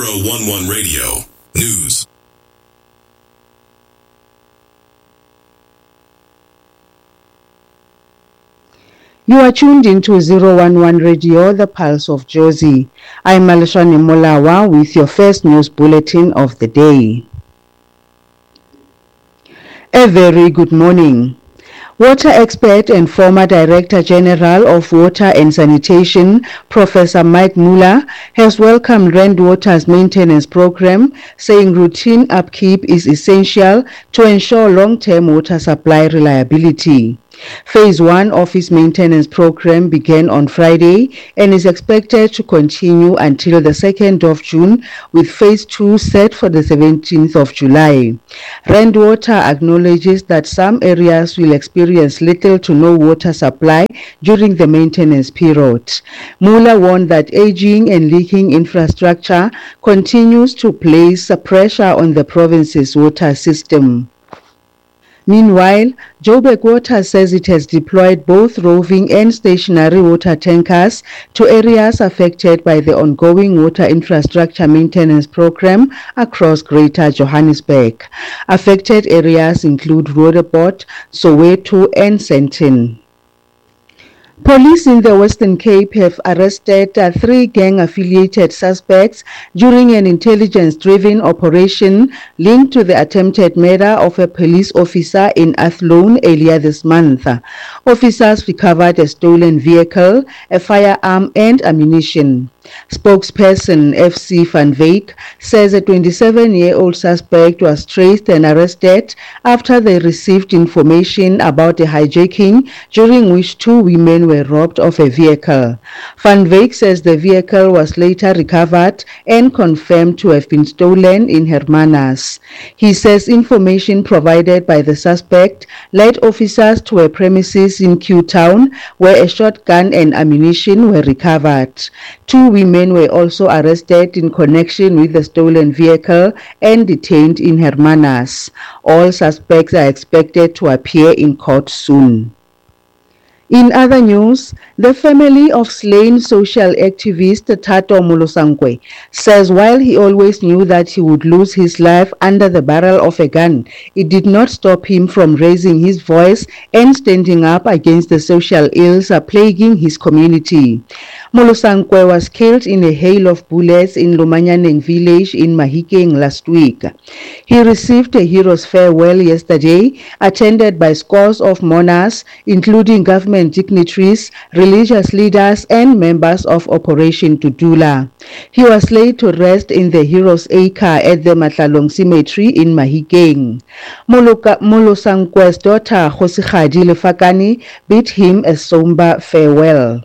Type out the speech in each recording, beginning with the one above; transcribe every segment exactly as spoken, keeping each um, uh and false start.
zero one one Radio News. You are tuned into zero one one Radio, the Pulse of Jozi. I'm Malashani Molawa with your first news bulletin of the day. A very good morning. Water expert and former Director General of Water and Sanitation, Professor Mike Muller, has welcomed Rand Water's maintenance program, saying routine upkeep is essential to ensure long-term water supply reliability. Phase one of its maintenance program began on Friday and is expected to continue until the second of June, with phase two set for the seventeenth of July. Rand Water acknowledges that some areas will experience little to no water supply during the maintenance period. Muller warned that aging and leaking infrastructure continues to place pressure on the province's water system. Meanwhile, Joburg Water says it has deployed both roving and stationary water tankers to areas affected by the ongoing water infrastructure maintenance program across Greater Johannesburg. Affected areas include Roodepoort, Soweto and Sandton. Police in the Western Cape have arrested uh, three gang-affiliated suspects during an intelligence-driven operation linked to the attempted murder of a police officer in Athlone earlier this month. Officers recovered a stolen vehicle, a firearm and ammunition. Spokesperson F C Van Wyk says a twenty-seven-year-old suspect was traced and arrested after they received information about a hijacking during which two women were robbed of a vehicle. Van Wyk says the vehicle was later recovered and confirmed to have been stolen in Hermanus. He says information provided by the suspect led officers to a premises in Q Town where a shotgun and ammunition were recovered. Two women were also arrested in connection with the stolen vehicle and detained in Hermanus. All suspects are expected to appear in court soon. In other news, the family of slain social activist Thato Molosankwe says while he always knew that he would lose his life under the barrel of a gun, it did not stop him from raising his voice and standing up against the social ills plaguing his community. Molosankwe was killed in a hail of bullets in Lomanyaneng village in Mahikeng last week. He received a hero's farewell yesterday, attended by scores of mourners, including government dignitaries, religious leaders, and members of Operation Tudula. He was laid to rest in the Heroes Acre at the Matlalong Cemetery in Mahikeng. Molosankwe's daughter, Khosikgadi Lefakane, bid him a somber farewell.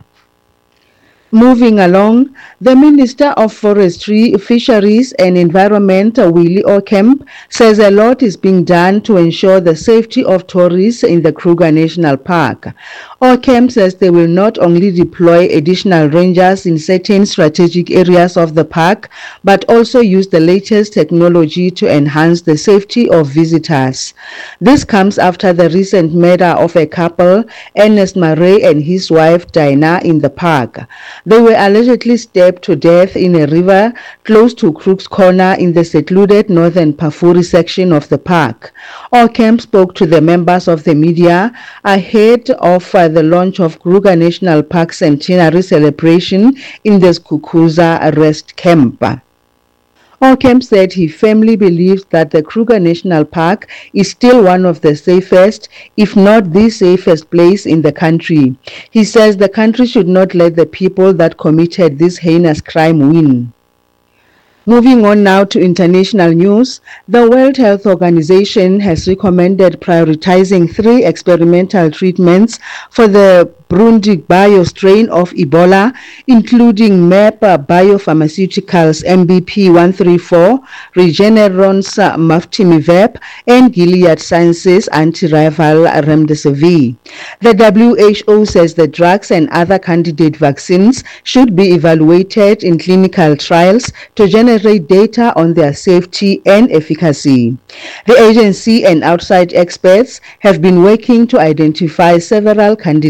Moving along, the Minister of Forestry, Fisheries and Environment, Willie Ocamp, says a lot is being done to ensure the safety of tourists in the Kruger National Park. Ocamp says they will not only deploy additional rangers in certain strategic areas of the park, but also use the latest technology to enhance the safety of visitors. This comes after the recent murder of a couple, Ernest Murray and his wife Dinah, in the park. They were allegedly stabbed to death in a river close to Crook's Corner in the secluded northern Pafuri section of the park. Ocamp spoke to the members of the media ahead of uh, the launch of Kruger National Park centenary celebration in the Skukuza rest camp. Ocamp said he firmly believes that the Kruger National Park is still one of the safest, if not the safest place in the country. He says the country should not let the people that committed this heinous crime win. Moving on now to international news, the World Health Organization has recommended prioritizing three experimental treatments for the Bundibugyo strain of Ebola, including Merck Biopharmaceuticals M B P one thirty-four, Regeneron's Maftimivep, and Gilead Sciences antiviral Remdesivir. The W H O says the drugs and other candidate vaccines should be evaluated in clinical trials to generate data on their safety and efficacy. The agency and outside experts have been working to identify several candidates.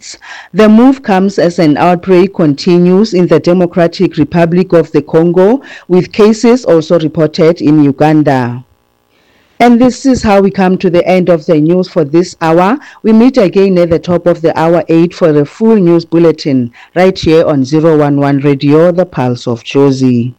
tests. The move comes as an outbreak continues in the Democratic Republic of the Congo, with cases also reported in Uganda. And this is how we come to the end of the news for this hour. We meet again at the top of the hour eight for a full news bulletin right here on zero one one Radio, the Pulse of Jozi.